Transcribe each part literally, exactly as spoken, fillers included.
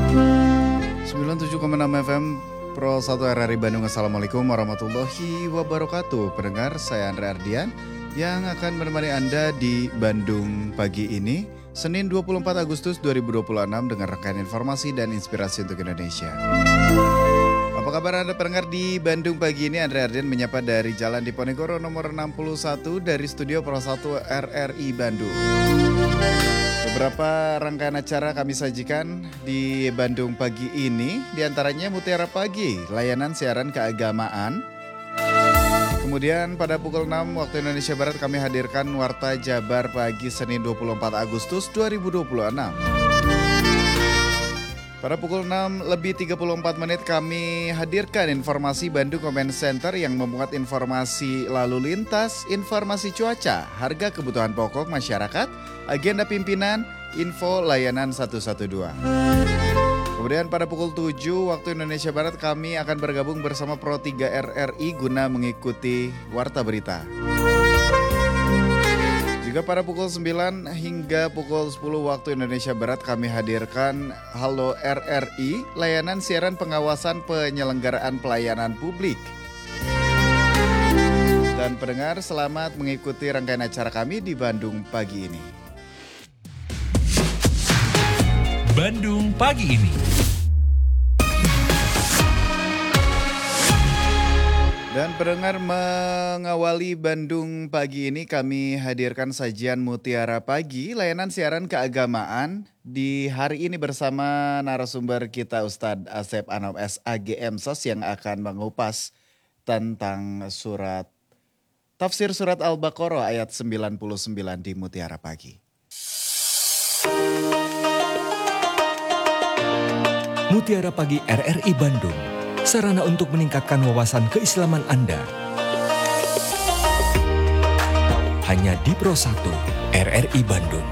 sembilan puluh tujuh koma enam F M Pro satu R R I Bandung. Assalamualaikum warahmatullahi wabarakatuh. Pendengar, saya Andre Ardian yang akan menemani Anda di Bandung pagi ini, Senin dua puluh empat Agustus dua ribu dua puluh enam, dengan rangkaian informasi dan inspirasi untuk Indonesia. Apa kabar Anda pendengar di Bandung pagi ini? Andre Ardian menyapa dari Jalan Diponegoro nomor enam puluh satu dari studio Pro satu R R I Bandung. Beberapa rangkaian acara kami sajikan di Bandung pagi ini, diantaranya Mutiara Pagi, layanan siaran keagamaan. Kemudian pada pukul enam waktu Indonesia Barat kami hadirkan Warta Jabar pagi Senin dua puluh empat Agustus dua ribu dua puluh enam. Pada pukul enam lebih tiga puluh empat menit kami hadirkan informasi Bandung Comment Center yang memuat informasi lalu lintas, informasi cuaca, harga kebutuhan pokok masyarakat, agenda pimpinan, info layanan seratus dua belas. Kemudian pada pukul tujuh waktu Indonesia Barat kami akan bergabung bersama Pro tiga R R I guna mengikuti Warta Berita. Juga pada pukul sembilan hingga pukul sepuluh waktu Indonesia Barat kami hadirkan Halo R R I, layanan siaran pengawasan penyelenggaraan pelayanan publik. Dan pendengar, selamat mengikuti rangkaian acara kami di Bandung pagi ini. Bandung pagi ini. Dan pendengar, mengawali Bandung pagi ini kami hadirkan sajian Mutiara Pagi, layanan siaran keagamaan di hari ini bersama narasumber kita Ustadz Asep Anom S A G M S O S yang akan mengupas tentang surat tafsir surat Al-Baqarah ayat sembilan puluh sembilan di Mutiara Pagi. Mutiara Pagi R R I Bandung, sarana untuk meningkatkan wawasan keislaman Anda. Hanya di Pro satu R R I Bandung.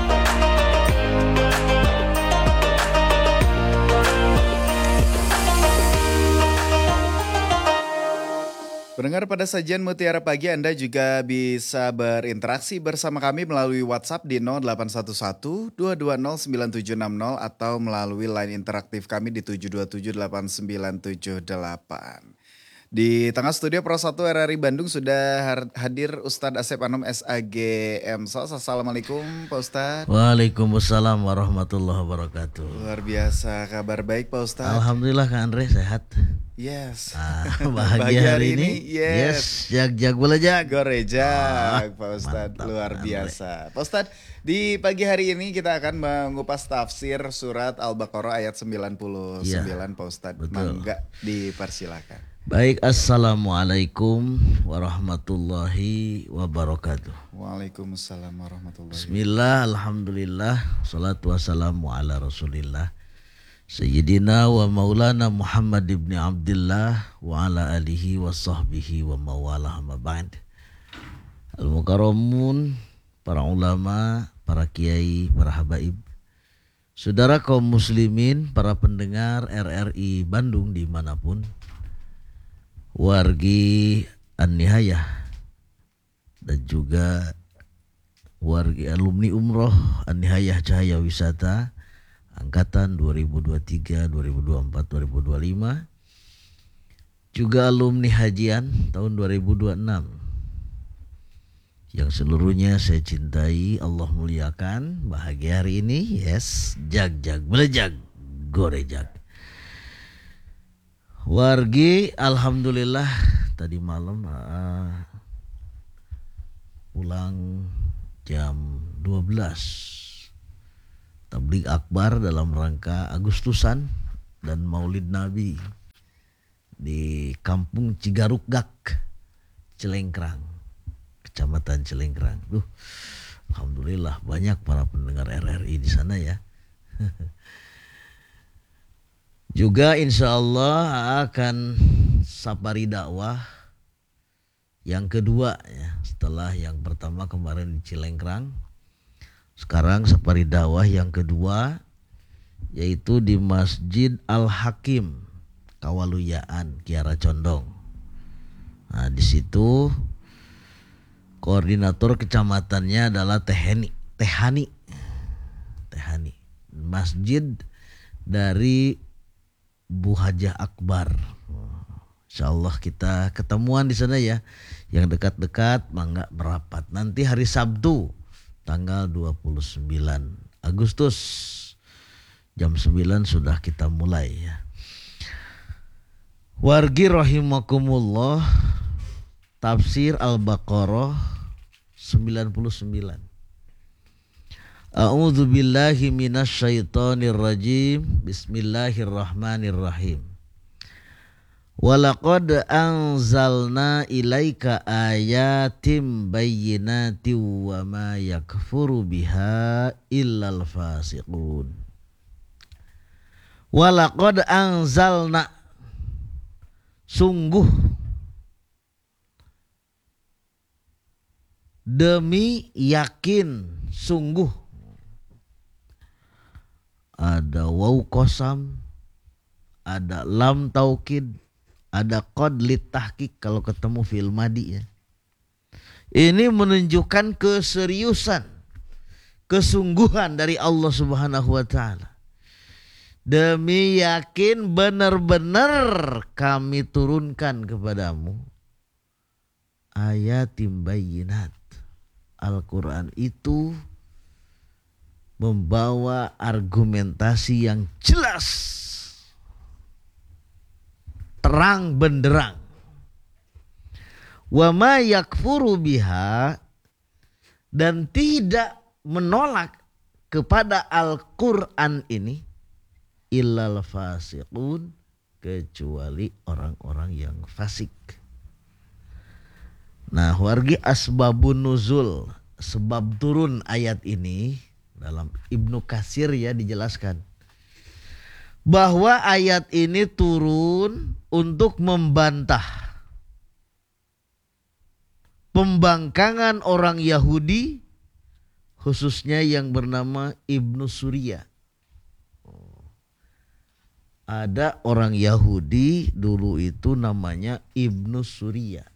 Pendengar, pada sajian Mutiara Pagi Anda juga bisa berinteraksi bersama kami melalui WhatsApp di nol delapan satu satu dua dua nol sembilan tujuh enam nol atau melalui line interaktif kami di tujuh dua tujuh delapan sembilan tujuh delapan. Di tengah studio Pro satu R R I Bandung sudah hadir Ustadz Asep Anom S A G M S O S. Assalamualaikum Pak Ustadz. Waalaikumsalam warahmatullahi wabarakatuh. Luar biasa, kabar baik Pak Ustadz. Alhamdulillah Kak Andre, sehat. Yes. Ah, bahagia hari ini. Yes. yes. Jag jag boleh jag. Gorejak, ah, Pak Ustadz. mantap, Luar Andre. biasa. Pak Ustadz, di pagi hari ini kita akan mengupas tafsir surat Al-Baqarah ayat sembilan puluh sembilan, ya, Pak Ustadz. Betul. Mangga dipersilakan. Baik, assalamualaikum warahmatullahi wabarakatuh. Waalaikumsalam warahmatullahi wabarakatuh. Bismillah, alhamdulillah, salatu wassalamu ala rasulillah Sayyidina wa maulana Muhammad ibn Abdullah wa ala alihi wa sahbihi wa mawalah ma ba'd. Al-Mukarramun, para ulama, para kiai, para habaib, saudara kaum muslimin, para pendengar R R I Bandung dimanapun, wargi An-Nihayah dan juga wargi alumni umroh An-Nihayah Cahaya Wisata angkatan dua ribu dua puluh tiga, dua ribu dua puluh empat, dua ribu dua puluh lima, juga alumni hajian tahun dua ribu dua puluh enam yang seluruhnya saya cintai, Allah muliakan. Bahagia hari ini, yes, jag jag belejag gorejag. Wargi, alhamdulillah tadi malam uh, pulang jam dua belas. Tabligh akbar dalam rangka Agustusan dan Maulid Nabi di Kampung Cigarukgak, Cilengkrang, Kecamatan Cilengkrang. Duh, alhamdulillah banyak para pendengar R R I di sana ya. Juga insya Allah akan safari dakwah yang kedua ya, setelah yang pertama kemarin di Cilengkrang. Sekarang safari dakwah yang kedua yaitu di Masjid Al-Hakim Kawaluyaan, Kiara Condong. Nah, di situ koordinator kecamatannya adalah Tehani, Tehani, Tehani. Masjid dari Bu Hajah Akbar. Insya Allah kita ketemuan di sana ya. Yang dekat-dekat mangga merapat. Nanti hari Sabtu tanggal dua puluh sembilan Agustus jam sembilan sudah kita mulai ya. Wargi rahimakumullah, tafsir Al-Baqarah sembilan puluh sembilan. A'udzu billahi minasyaitonir rajim. Bismillahirrahmanirrahim. Walaqad anzalna ilaika ayatim bayyinatin wa ma yakfuru biha illal fasiqun. Walaqad anzalna, sungguh demi yakin, sungguh. Ada waw qasam, ada lam taukid, ada qad lit tahqiq kalau ketemu fi'il madi ya. Ini menunjukkan keseriusan, kesungguhan dari Allah Subhanahu wa taala. Demi yakin benar-benar kami turunkan kepadamu ayatim bayyinat. Al-Quran itu membawa argumentasi yang jelas, terang benderang. Wa ma yakfuru biha, dan tidak menolak kepada Al-Quran ini illal fasiqun, kecuali orang-orang yang fasik. Nah, wargi asbabun nuzul, sebab turun ayat ini dalam Ibnu Katsir ya dijelaskan bahwa ayat ini turun untuk membantah pembangkangan orang Yahudi, khususnya yang bernama Ibnu Surya. Ada orang Yahudi dulu itu namanya Ibnu Surya.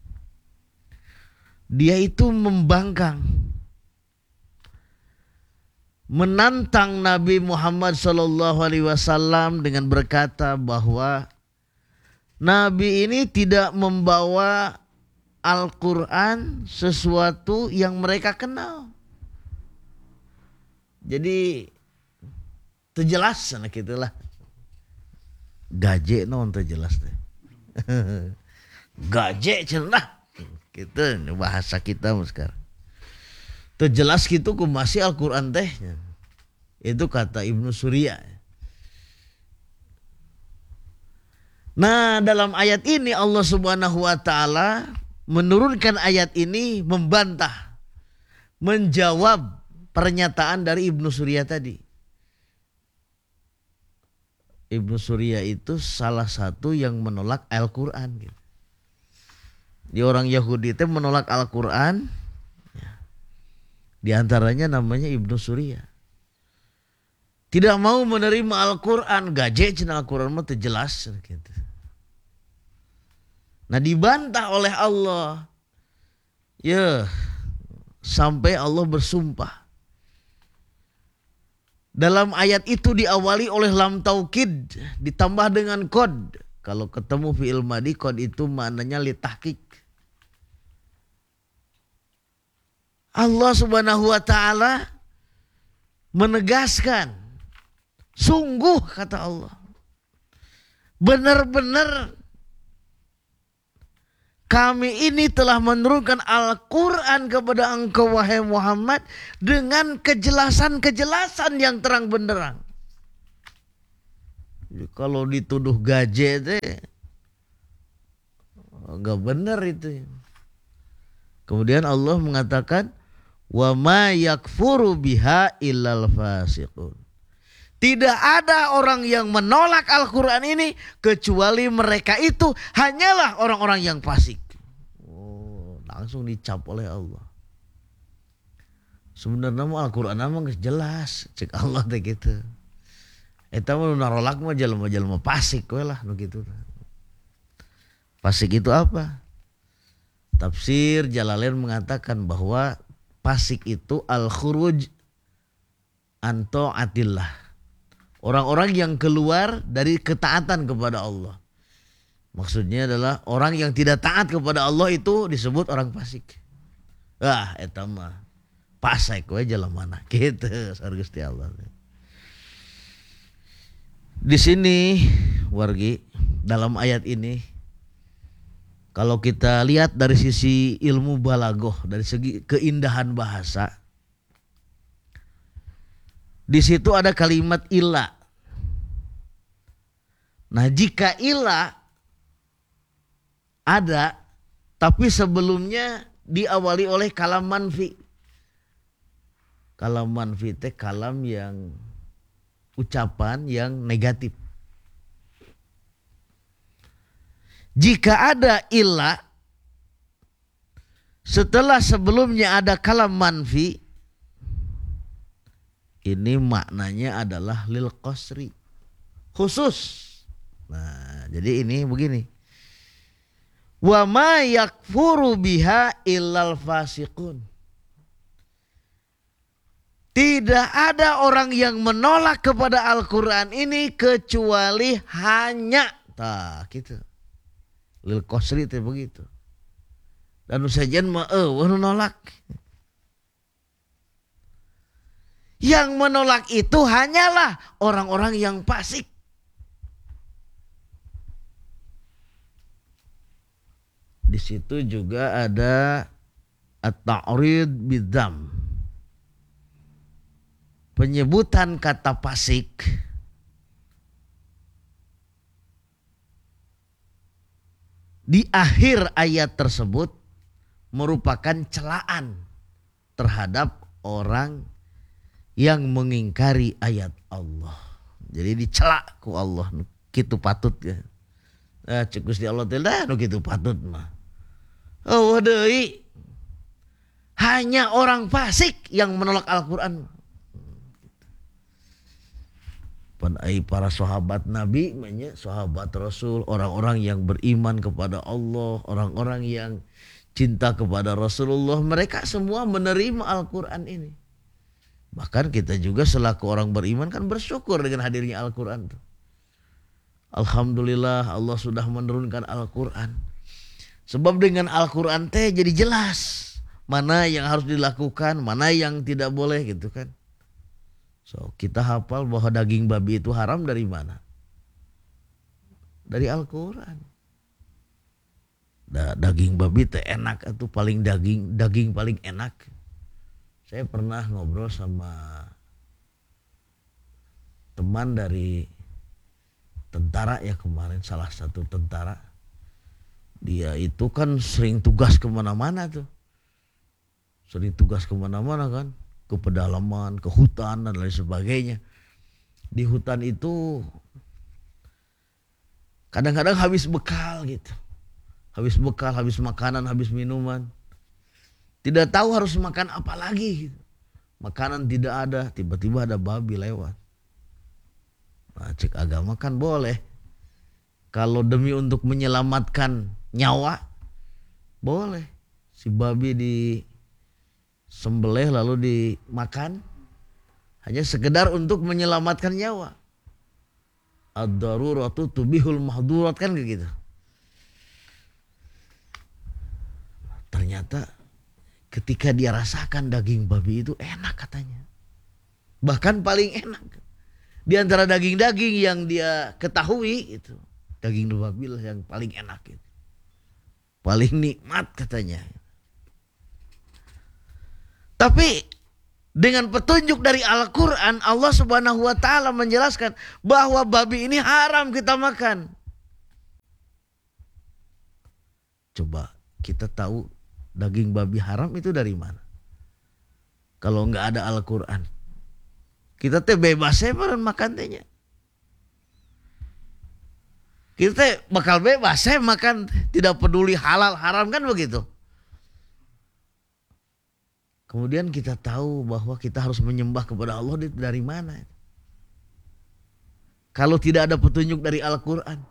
Dia itu membangkang, menantang Nabi Muhammad shallallahu alaihi wasallam dengan berkata bahwa Nabi ini tidak membawa Al-Quran sesuatu yang mereka kenal. Jadi terjelas anak itulah. Gaje non terjelas deh. Gaje cenah. Gitu bahasa kita sekarang. Terjelas gitu ku masih Al-Quran teh. Itu kata Ibnu Surya. Nah, dalam ayat ini Allah Subhanahu wa taala menurunkan ayat ini membantah, menjawab pernyataan dari Ibnu Surya tadi. Ibnu Surya itu salah satu yang menolak Al-Quran gitu. Di orang Yahudi itu menolak Al-Quran. Di antaranya namanya Ibnu Surya. Tidak mau menerima Al-Quran. Gaje cina Al-Quran mah terjelas gitu. Nah, dibantah oleh Allah. Ya, sampai Allah bersumpah. Dalam ayat itu diawali oleh lam taukid ditambah dengan qad. Kalau ketemu fi'il madi qad itu maknanya li tahqiq. Allah Subhanahu wa taala menegaskan, sungguh kata Allah, benar-benar kami ini telah menurunkan Al-Quran kepada engkau wahai Muhammad dengan kejelasan-kejelasan yang terang benderang. Jadi kalau dituduh gaje teh enggak benar itu. Kemudian Allah mengatakan wa ma yakfuru biha illal fasiqun. Tidak ada orang yang menolak Al-Quran ini kecuali mereka itu hanyalah orang-orang yang fasik. Oh, langsung dicap oleh Allah. Sebenarnya Al-Quran mah jelas, cek Allah teh gitu. Eta mah narolak mah jelema-jelema fasik we lah nu kitu. Fasik itu apa? Tafsir Jalalain mengatakan bahwa fasik itu al-khuruj an ta'atillah. Orang-orang yang keluar dari ketaatan kepada Allah. Maksudnya adalah orang yang tidak taat kepada Allah itu disebut orang fasik. Ah, eta mah pasek we jalan mana gitu sareng Gusti Allah. Di sini wargi dalam ayat ini kalau kita lihat dari sisi ilmu balagoh, dari segi keindahan bahasa, di situ ada kalimat ila. Nah, jika ila ada, tapi sebelumnya diawali oleh kalam manfi. Kalam manfi itu kalam yang ucapan yang negatif. Jika ada ila, setelah sebelumnya ada kalam manfi, ini maknanya adalah lil qasri, khusus. Nah, jadi ini begini. Wa ma yakfuru biha illal fasiqun. Tidak ada orang yang menolak kepada Al-Quran ini kecuali hanya tah gitu. Lil qasri itu begitu. Dan usahajan mah eh nolak. Yang menolak itu hanyalah orang-orang yang fasik. Di situ juga ada at-ta'rid bidzam. Penyebutan kata fasik di akhir ayat tersebut merupakan celaan terhadap orang yang mengingkari ayat Allah. Jadi dicela ku Allah, kitu patut ya. Ah cek Gusti Allah teh dah nu kitu patut mah. Oh deui. Hanya orang fasik yang menolak Al-Qur'an. Pan ai para sahabat Nabi manya, sahabat Rasul, orang-orang yang beriman kepada Allah, orang-orang yang cinta kepada Rasulullah, mereka semua menerima Al-Qur'an ini. Bahkan kita juga selaku orang beriman kan bersyukur dengan hadirnya Al-Quran. Alhamdulillah Allah sudah menurunkan Al-Quran. Sebab dengan Al-Quran teh jadi jelas mana yang harus dilakukan, mana yang tidak boleh gitu kan. So kita hafal bahwa daging babi itu haram dari mana? Dari Al-Quran. Da, daging babi teh enak itu paling daging daging paling enak. Saya pernah ngobrol sama teman dari tentara ya kemarin, salah satu tentara. Dia itu kan sering tugas kemana-mana tuh. Sering tugas kemana-mana kan. Ke pedalaman, ke hutan dan lain sebagainya. Di hutan itu kadang-kadang habis bekal gitu. Habis bekal, habis makanan, habis minuman. Tidak tahu harus makan apa lagi. Makanan tidak ada, tiba-tiba ada babi lewat. Nah, cek agama kan boleh. Kalau demi untuk menyelamatkan nyawa, boleh. Si babi disembelih lalu dimakan. Hanya sekedar untuk menyelamatkan nyawa. Ad-daruratu tubihul mahdurat kan kayak gitu. Ternyata ketika dia rasakan daging babi itu enak katanya. Bahkan paling enak. Di antara daging-daging yang dia ketahui itu. Daging babi lah yang paling enak itu. Paling nikmat katanya. Tapi dengan petunjuk dari Al-Quran, Allah Subhanahu wa ta'ala menjelaskan bahwa babi ini haram kita makan. Coba kita tahu daging babi haram itu dari mana? Kalau nggak ada Al-Quran, kita teh bebas ya makan tehnya. Kita teh bakal bebas saya makan, tidak peduli halal haram kan begitu. Kemudian kita tahu bahwa kita harus menyembah kepada Allah dari mana? Kalau tidak ada petunjuk dari Al-Quran.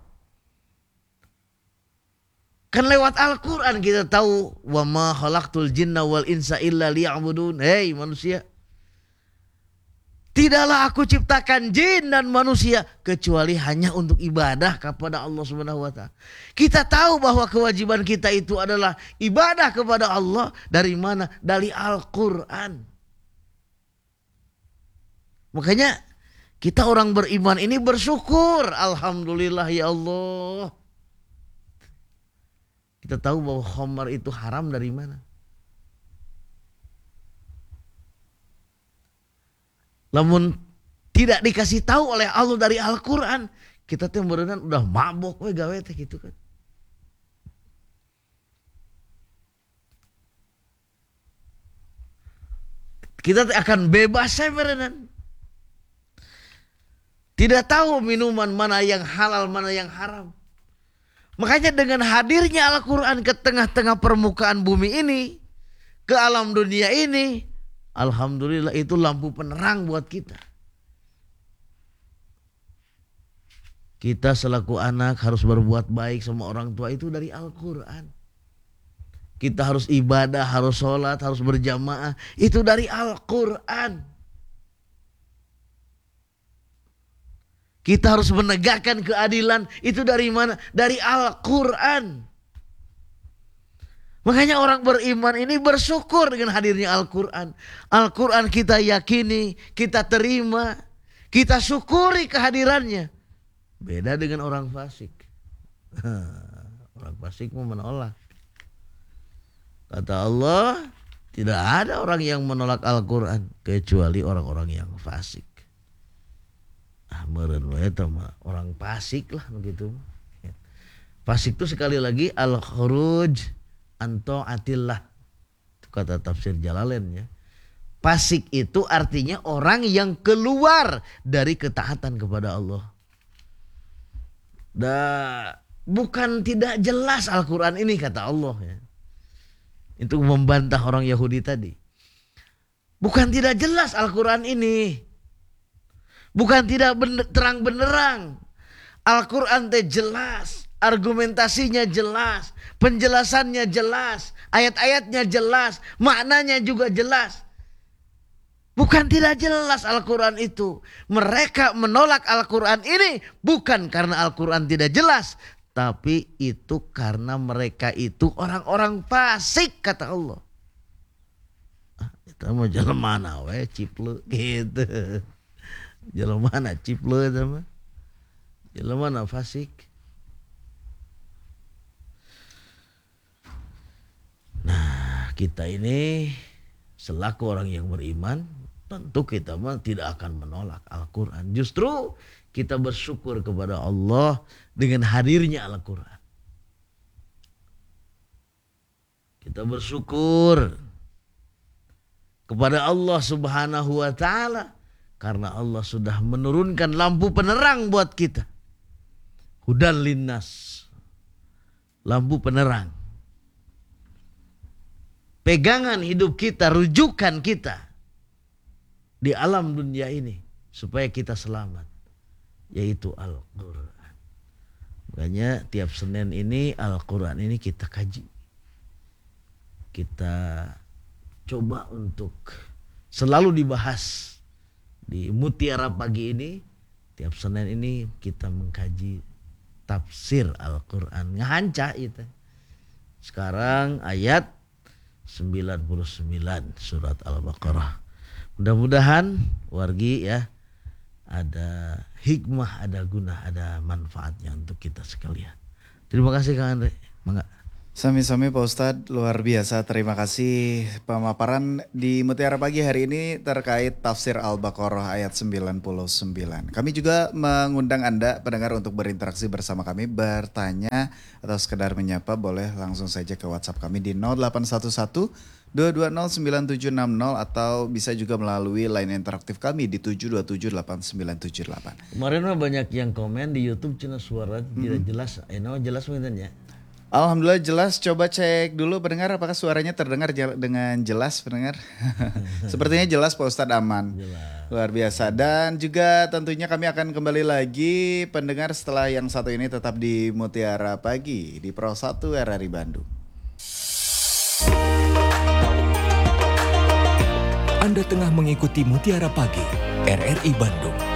Kan lewat Al-Quran kita tahu wa ma khalaqtul jinna wal insa illa liya'budun. Hei manusia, Tidaklah aku ciptakan jin dan manusia kecuali hanya untuk ibadah kepada Allah Subhanahu wa taala. Kita tahu bahwa kewajiban kita itu adalah ibadah kepada Allah dari mana? Dari Al-Qur'an. Makanya kita orang beriman ini bersyukur, alhamdulillah ya Allah. Kita tahu bahwa khamar itu haram dari mana? Namun tidak dikasih tahu oleh Allah dari Al-Quran, kita tuh berenang udah mabok we gawe teh gitu kan. Kita akan bebas saya berenang. Tidak tahu minuman mana yang halal, mana yang haram. Makanya dengan hadirnya Al-Quran ke tengah-tengah permukaan bumi ini, ke alam dunia ini, alhamdulillah itu lampu penerang buat kita. Kita selaku anak harus berbuat baik sama orang tua itu dari Al-Quran. Kita harus ibadah, harus sholat, harus berjamaah. Itu dari Al-Quran. Kita harus menegakkan keadilan. Itu dari mana? Dari Al-Quran. Makanya orang beriman ini bersyukur dengan hadirnya Al-Quran. Al-Quran kita yakini, kita terima, kita syukuri kehadirannya. Beda dengan orang fasik. Orang fasik mau menolak. Kata Allah, tidak ada orang yang menolak Al-Quran kecuali orang-orang yang fasik. Ah, meren wae mah orang fasik lah begitu. Fasik itu sekali lagi al-khuruj anto atillah, itu kata tafsir Jalalain ya. Fasik itu artinya orang yang keluar dari ketaatan kepada Allah. Dah, bukan tidak jelas Al-Quran ini kata Allah ya. Itu membantah orang Yahudi tadi. Bukan tidak jelas Al-Quran ini. Bukan tidak bener, terang benderang. Al-Quran teh jelas. Argumentasinya jelas, penjelasannya jelas, ayat-ayatnya jelas, maknanya juga jelas. Bukan tidak jelas Al-Quran itu. Mereka menolak Al-Quran ini bukan karena Al-Quran tidak jelas, tapi itu karena mereka itu orang-orang fasik kata Allah. Ah, itu mau jalan mana we ciple gitu. Jalan mana ciple itu mah? Jalan mana fasik? Nah, kita ini selaku orang yang beriman, tentu kita mah tidak akan menolak Al-Quran. Justru kita bersyukur kepada Allah dengan hadirnya Al-Quran. Kita bersyukur kepada Allah Subhanahu wa ta'ala karena Allah sudah menurunkan lampu penerang buat kita. Hudan linnas, lampu penerang. Pegangan hidup kita, rujukan kita di alam dunia ini supaya kita selamat, yaitu Al-Quran. Makanya tiap Senin ini Al-Quran ini kita kaji, kita coba untuk selalu dibahas di Mutiara Pagi ini. Tiap Senin ini kita mengkaji tafsir Al-Quran, ngahanca itu. Sekarang ayat sembilan puluh sembilan surat Al-Baqarah. Mudah-mudahan wargi ya ada hikmah, ada guna, ada manfaatnya untuk kita sekalian. Terima kasih Kang Andre. Mangga. Sami-sami Pak Ustadz, luar biasa. Terima kasih pemaparan di Mutiara Pagi hari ini terkait tafsir Al-Baqarah ayat sembilan puluh sembilan. Kami juga mengundang Anda pendengar untuk berinteraksi bersama kami, bertanya atau sekedar menyapa, boleh langsung saja ke WhatsApp kami di nol delapan satu satu dua dua nol sembilan tujuh enam nol atau bisa juga melalui line interaktif kami di tujuh dua tujuh delapan sembilan tujuh delapan. Kemarin mah banyak yang komen di YouTube cina suara mm-hmm. tidak jelas. Enak jelas mungkin ya. Alhamdulillah jelas. Coba cek dulu pendengar apakah suaranya terdengar jel- dengan jelas pendengar. Sepertinya jelas Pak Ustadz, aman. Jelas. Luar biasa. Dan juga tentunya kami akan kembali lagi pendengar setelah yang satu ini tetap di Mutiara Pagi di Pro satu R R I Bandung. Anda tengah mengikuti Mutiara Pagi R R I Bandung.